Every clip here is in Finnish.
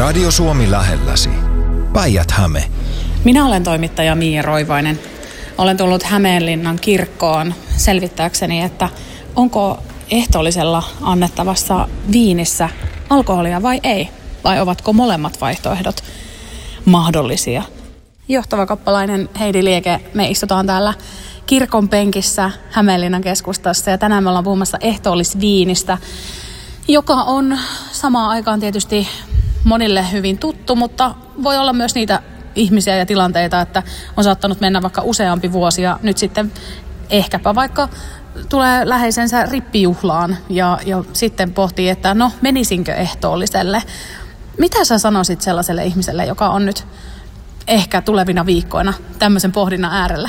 Radio Suomi lähelläsi. Päijät-Häme. Minä olen toimittaja Mia Roivainen. Olen tullut Hämeenlinnan kirkkoon selvittääkseni, että onko ehtoollisella annettavassa viinissä alkoholia vai ei. Vai ovatko molemmat vaihtoehdot mahdollisia? Johtava kappalainen Heidi Lieke, me istutaan täällä kirkon penkissä Hämeenlinnan keskustassa ja tänään me ollaan puhumassa ehtoollisviinistä, joka on samaan aikaan tietysti monille hyvin tuttu, mutta voi olla myös niitä ihmisiä ja tilanteita, että on saattanut mennä vaikka useampi vuosi ja nyt sitten ehkäpä vaikka tulee läheisensä rippijuhlaan ja sitten pohtii, että no menisinkö ehtoolliselle. Mitä sä sanoisit sellaiselle ihmiselle, joka on nyt ehkä tulevina viikkoina tämmöisen pohdinnan äärellä?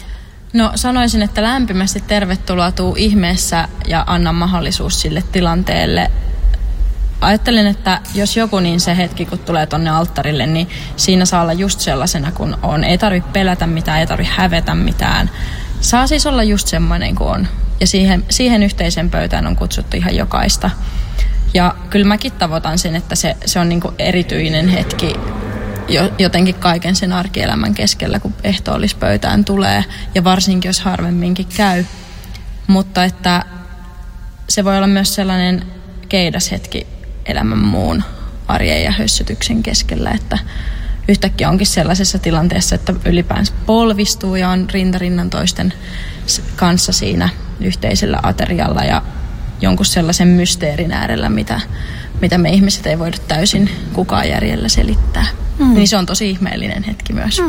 No sanoisin, että lämpimästi tervetuloa, tuu ihmeessä ja anna mahdollisuus sille tilanteelle. Ajattelen, että jos joku, niin se hetki, kun tulee tonne alttarille, niin siinä saa olla just sellaisena kuin on. Ei tarvitse pelätä mitään, ei tarvitse hävetä mitään. Saa siis olla just semmoinen kuin on. Ja siihen yhteiseen pöytään on kutsuttu ihan jokaista. Ja kyllä mäkin tavoitan sen, että se on niin kuin erityinen hetki jotenkin kaiken sen arkielämän keskellä, kun ehtoollispöytään tulee. Ja varsinkin, jos harvemminkin käy. Mutta että se voi olla myös sellainen keidas hetki elämän muun arjen ja hössytyksen keskellä, että yhtäkkiä onkin sellaisessa tilanteessa, että ylipäänsä polvistuu ja on rintarinnan toisten kanssa siinä yhteisellä aterialla ja jonkun sellaisen mysteerin äärellä, mitä me ihmiset ei voida täysin kukaan järjellä selittää. Niin se on tosi ihmeellinen hetki myös.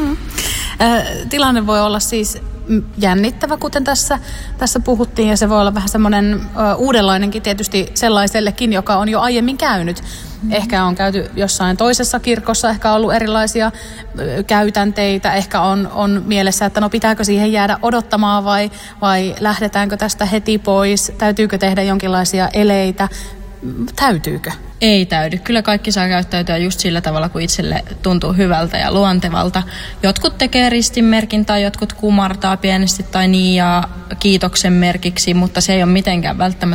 Tilanne voi olla siis jännittävä, kuten tässä puhuttiin, ja se voi olla vähän semmoinen uudenlainenkin tietysti sellaisellekin, joka on jo aiemmin käynyt. Ehkä on käyty jossain toisessa kirkossa, ehkä on ollut erilaisia käytänteitä, ehkä on mielessä, että no pitääkö siihen jäädä odottamaan vai lähdetäänkö tästä heti pois, täytyykö tehdä jonkinlaisia eleitä, täytyykö? Ei täydy. Kyllä kaikki saa käyttäytyä just sillä tavalla, kun itselle tuntuu hyvältä ja luontevalta. Jotkut tekee ristinmerkin tai jotkut kumartaa pienesti tai niiaa kiitoksen merkiksi, mutta se ei ole mitenkään välttämättä